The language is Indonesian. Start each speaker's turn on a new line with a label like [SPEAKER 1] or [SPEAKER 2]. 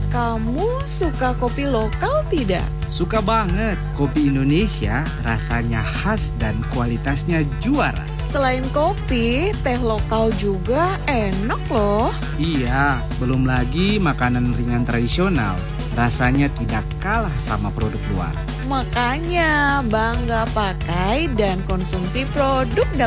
[SPEAKER 1] Kamu suka kopi lokal tidak?
[SPEAKER 2] Suka banget, kopi Indonesia rasanya khas dan kualitasnya juara.
[SPEAKER 1] Selain kopi, teh lokal juga enak loh.
[SPEAKER 2] Iya, belum lagi makanan ringan tradisional. Rasanya tidak kalah sama produk luar.
[SPEAKER 1] Makanya bangga pakai dan konsumsi produk